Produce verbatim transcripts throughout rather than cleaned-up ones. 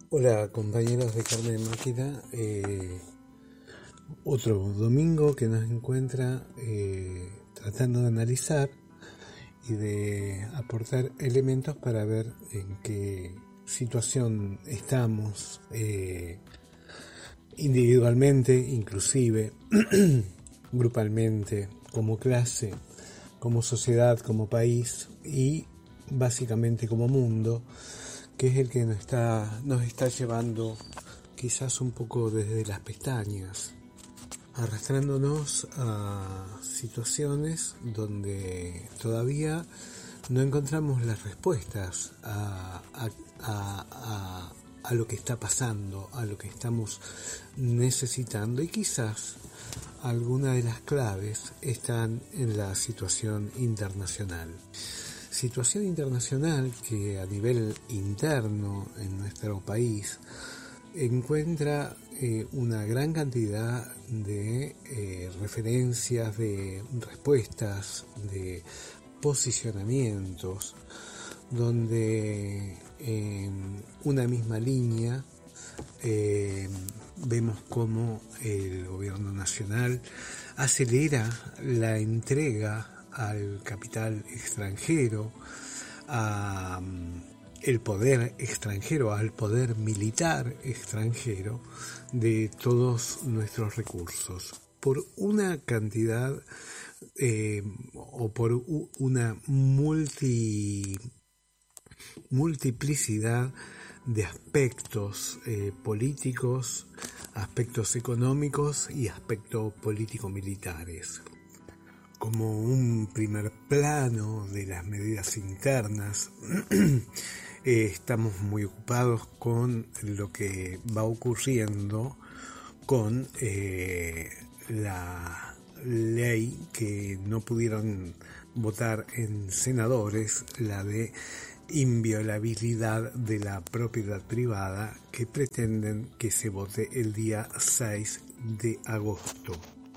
Hola compañeros de Carne de Máquina, eh, otro domingo que nos encuentra eh, tratando de analizar y de aportar elementos para ver en qué situación estamos eh, individualmente, inclusive grupalmente, como clase, como sociedad, como país y básicamente como mundo, que es el que nos está, nos está llevando quizás un poco desde las pestañas, arrastrándonos a situaciones donde todavía no encontramos las respuestas a, a, a, a, a lo que está pasando, a lo que estamos necesitando, y quizás algunas de las claves están en la situación internacional. Situación internacional que a nivel interno en nuestro país encuentra eh, una gran cantidad de eh, referencias, de respuestas, de posicionamientos, donde en una misma línea eh, vemos cómo el gobierno nacional acelera la entrega al capital extranjero, a el poder extranjero, al poder militar extranjero de todos nuestros recursos, por una cantidad eh, o por una multi, multiplicidad de aspectos eh, políticos, aspectos económicos y aspectos político-militares. Como un primer plano de las medidas internas, eh, estamos muy ocupados con lo que va ocurriendo con eh, la ley que no pudieron votar en senadores, la de inviolabilidad de la propiedad privada, que pretenden que se vote el día seis de agosto.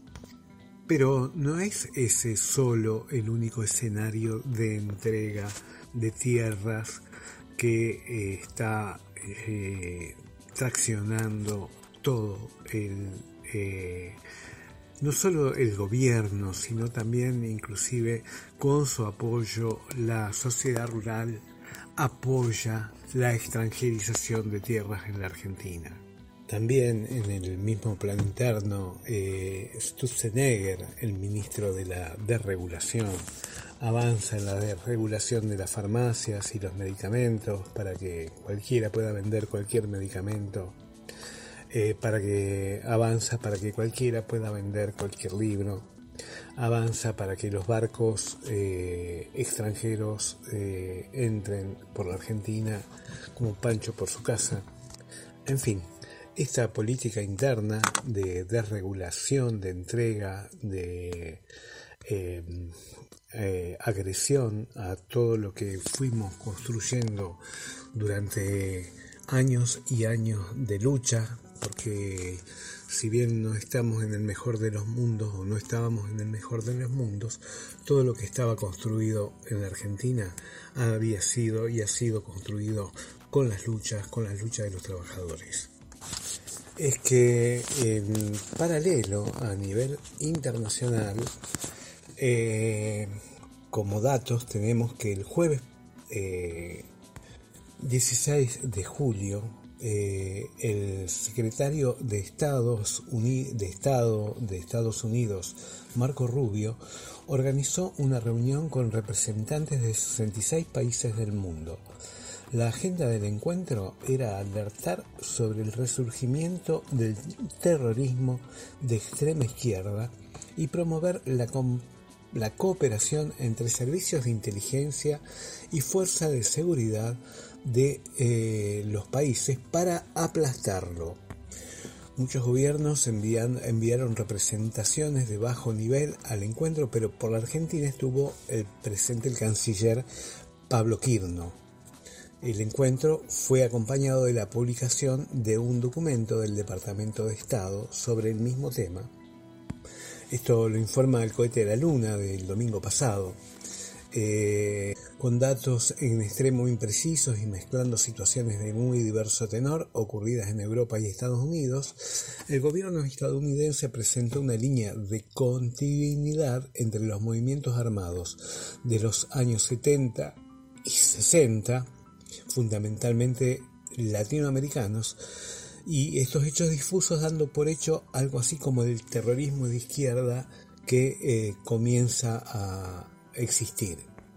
Pero no es ese solo el único escenario de entrega de tierras que eh, está eh, traccionando todo el, eh, no solo el gobierno, sino también inclusive con su apoyo la sociedad rural apoya la extranjerización de tierras en la Argentina. También en el mismo plano interno, eh, Sturzenegger, el ministro de la desregulación, avanza en la desregulación de las farmacias y los medicamentos para que cualquiera pueda vender cualquier medicamento, eh, para que avanza para que cualquiera pueda vender cualquier libro, avanza para que los barcos eh, extranjeros eh, entren por la Argentina como Pancho por su casa. En fin, esta política interna de desregulación, de entrega, de eh, eh, agresión a todo lo que fuimos construyendo durante años y años de lucha, porque si bien no estamos en el mejor de los mundos o no estábamos en el mejor de los mundos, todo lo que estaba construido en la Argentina había sido y ha sido construido con las luchas, con las luchas de los trabajadores. Es que en paralelo a nivel internacional, eh, como datos tenemos que el jueves eh, dieciséis de julio eh, el secretario de Estados Unidos, de Estado de Estados Unidos, Marco Rubio, organizó una reunión con representantes de sesenta y seis países del mundo. La agenda del encuentro era alertar sobre el resurgimiento del terrorismo de extrema izquierda y promover la, com- la cooperación entre servicios de inteligencia y fuerzas de seguridad de eh, los países para aplastarlo. Muchos gobiernos envían, enviaron representaciones de bajo nivel al encuentro, pero por la Argentina estuvo el presente el canciller Pablo Quirno. El encuentro fue acompañado de la publicación de un documento del Departamento de Estado sobre el mismo tema. Esto lo informa el cohete de la Luna del domingo pasado. eh, con datos en extremo imprecisos y mezclando situaciones de muy diverso tenor ocurridas en Europa y Estados Unidos, el gobierno estadounidense presentó una línea de continuidad entre los movimientos armados de los años setenta y sesenta, fundamentalmente latinoamericanos, y estos hechos difusos dando por hecho algo así como el terrorismo de izquierda que eh, comienza a existir.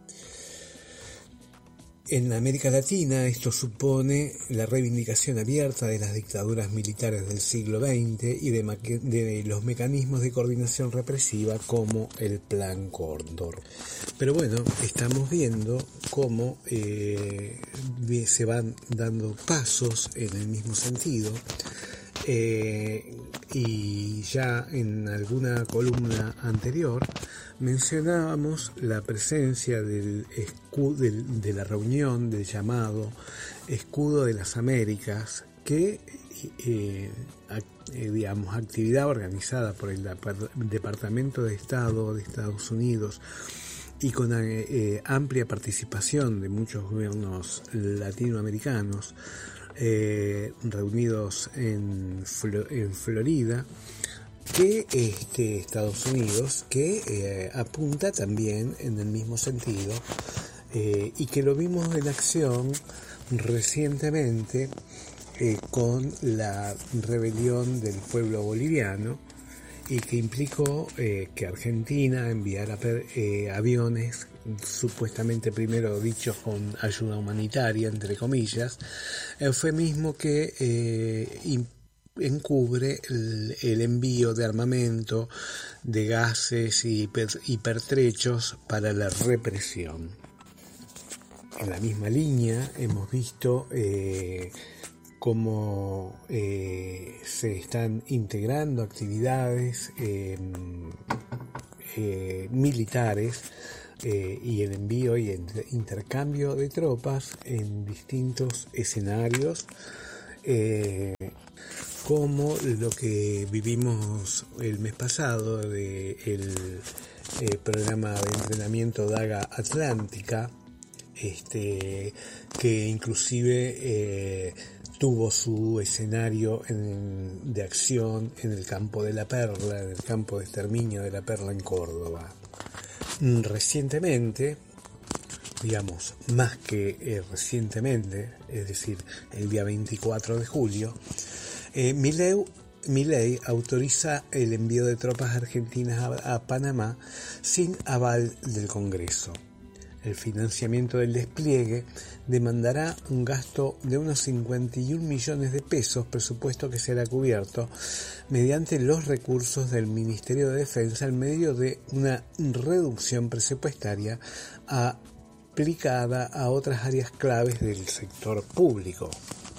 En América Latina esto supone la reivindicación abierta de las dictaduras militares del siglo veinte y de, de los mecanismos de coordinación represiva como el Plan Cóndor. Pero bueno, estamos viendo cómo eh, se van dando pasos en el mismo sentido. Eh, y ya en alguna columna anterior mencionábamos la presencia del escudo, del, de la reunión del llamado Escudo de las Américas, que eh, eh, digamos actividad organizada por el Departamento de Estado de Estados Unidos y con eh, amplia participación de muchos gobiernos latinoamericanos, Eh, reunidos en, Flo- en Florida, que este, Estados Unidos, que eh, apunta también en el mismo sentido, eh, y que lo vimos en acción recientemente eh, con la rebelión del pueblo boliviano, y que implicó eh, que Argentina enviara eh, aviones, supuestamente primero dichos con ayuda humanitaria, entre comillas, eufemismo que eh, encubre el, el envío de armamento, de gases y, hiper, y pertrechos para la represión. En la misma línea hemos visto eh, cómo eh, se están integrando actividades eh, eh, militares eh, y el envío y el intercambio de tropas en distintos escenarios, eh, como lo que vivimos el mes pasado de el eh, programa de entrenamiento Daga Atlántica, este que inclusive eh, tuvo su escenario en, de acción en el campo de la Perla, en el campo de exterminio de la Perla en Córdoba. Recientemente, digamos, más que eh, recientemente, es decir, el día veinticuatro de julio, eh, Milei, Milei autoriza el envío de tropas argentinas a, a Panamá sin aval del Congreso. El financiamiento del despliegue demandará un gasto de unos cincuenta y un millones de pesos, presupuesto que será cubierto mediante los recursos del Ministerio de Defensa en medio de una reducción presupuestaria aplicada a otras áreas claves del sector público.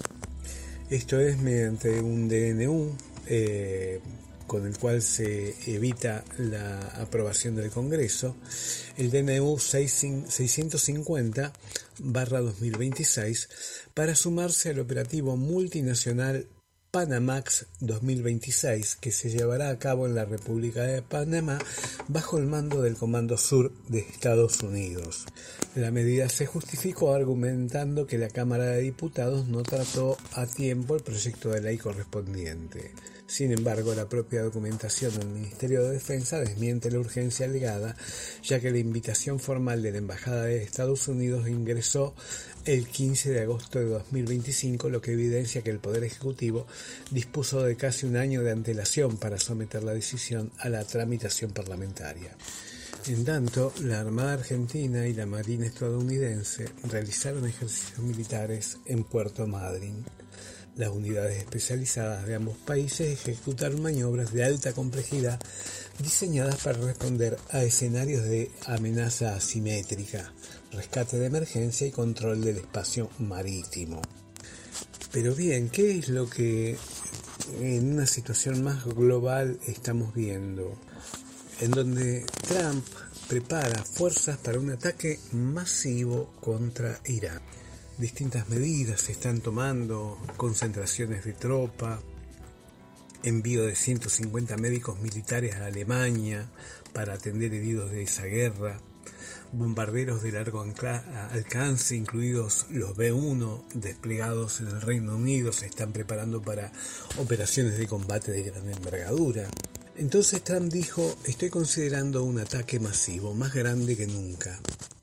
Esto es mediante un D N U eh, con el cual se evita la aprobación del Congreso, el D N U seiscientos cincuenta barra dos mil veintiséis, para sumarse al operativo multinacional Panamax dos mil veintiséis, que se llevará a cabo en la República de Panamá bajo el mando del Comando Sur de Estados Unidos. La medida se justificó argumentando que la Cámara de Diputados no trató a tiempo el proyecto de ley correspondiente. Sin embargo, la propia documentación del Ministerio de Defensa desmiente la urgencia alegada, ya que la invitación formal de la Embajada de Estados Unidos ingresó el quince de agosto de dos mil veinticinco, lo que evidencia que el Poder Ejecutivo dispuso de casi un año de antelación para someter la decisión a la tramitación parlamentaria. En tanto, la Armada Argentina y la Marina estadounidense realizaron ejercicios militares en Puerto Madryn. Las unidades especializadas de ambos países ejecutaron maniobras de alta complejidad diseñadas para responder a escenarios de amenaza asimétrica, rescate de emergencia y control del espacio marítimo. Pero bien, ¿qué es lo que en una situación más global estamos viendo? En donde Trump prepara fuerzas para un ataque masivo contra Irán. Distintas medidas se están tomando, concentraciones de tropa, envío de ciento cincuenta médicos militares a Alemania para atender heridos de esa guerra, bombarderos de largo alcance, incluidos los B uno, desplegados en el Reino Unido, se están preparando para operaciones de combate de gran envergadura. Entonces Trump dijo: estoy considerando un ataque masivo, más grande que nunca.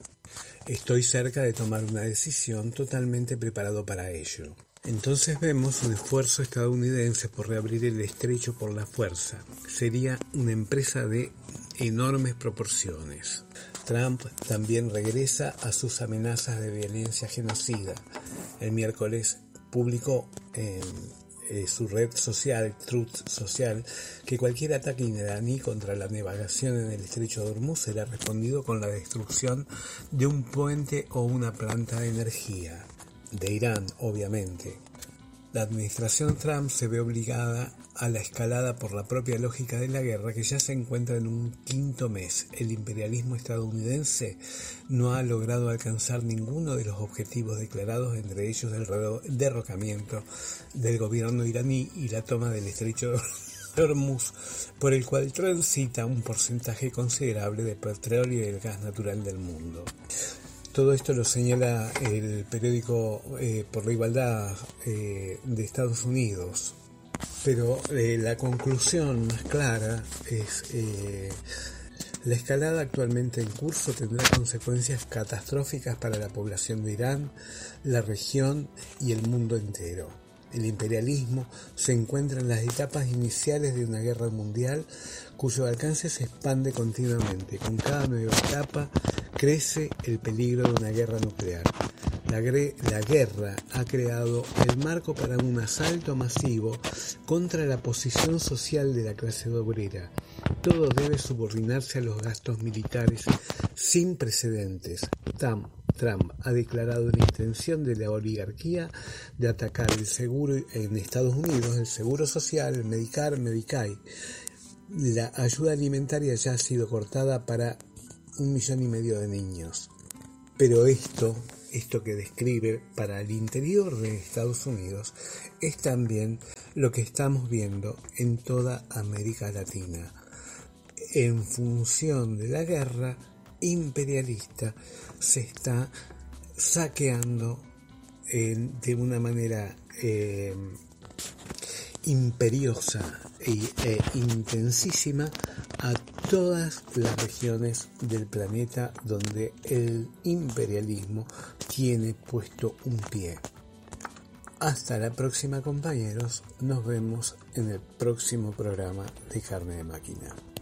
Estoy cerca de tomar una decisión, totalmente preparado para ello. Entonces vemos un esfuerzo estadounidense por reabrir el estrecho por la fuerza. Sería una empresa de enormes proporciones. Trump también regresa a sus amenazas de violencia genocida. El miércoles publicó en eh, su red social, Truth Social, que cualquier ataque iraní contra la navegación en el estrecho de Hormuz será respondido con la destrucción de un puente o una planta de energía. De Irán, obviamente. La administración Trump se ve obligada a la escalada por la propia lógica de la guerra, que ya se encuentra en un quinto mes. El imperialismo estadounidense no ha logrado alcanzar ninguno de los objetivos declarados, entre ellos el derrocamiento del gobierno iraní y la toma del estrecho de Hormuz, por el cual transita un porcentaje considerable de petróleo y del gas natural del mundo. Todo esto lo señala el periódico eh, por la Igualdad eh, de Estados Unidos. Pero eh, la conclusión más clara es eh, la escalada actualmente en curso tendrá consecuencias catastróficas para la población de Irán, la región y el mundo entero. El imperialismo se encuentra en las etapas iniciales de una guerra mundial cuyo alcance se expande continuamente. Con cada nueva etapa crece el peligro de una guerra nuclear. La, la guerra ha creado el marco para un asalto masivo contra la posición social de la clase obrera. Todo debe subordinarse a los gastos militares sin precedentes. Trump, Trump ha declarado la intención de la oligarquía de atacar el seguro en Estados Unidos, el seguro social, el Medicare, Medicaid. La ayuda alimentaria ya ha sido cortada para un millón y medio de niños. Pero esto, esto que describe para el interior de Estados Unidos, es también lo que estamos viendo en toda América Latina. En función de la guerra imperialista, se está saqueando eh, de una manera eh, imperiosa e, e intensísima a todas las regiones del planeta donde el imperialismo tiene puesto un pie. Hasta la próxima, compañeros. Nos vemos en el próximo programa de Carne de Máquina.